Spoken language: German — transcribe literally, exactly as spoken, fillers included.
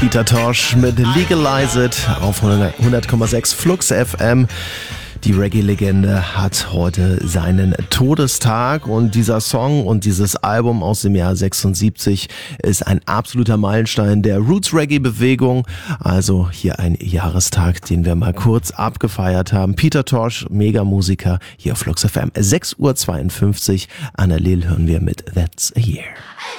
Peter Tosh mit Legalize It auf hundert Komma sechs Flux F M. Die Reggae-Legende hat heute seinen Todestag und dieser Song und dieses Album aus dem Jahr sechsundsiebzig ist ein absoluter Meilenstein der Roots-Reggae-Bewegung. Also hier ein Jahrestag, den wir mal kurz abgefeiert haben. Peter Tosh, Mega-Musiker, hier auf Flux F M. sechs Uhr zweiundfünfzig. Anna Lil hören wir mit That's a Year.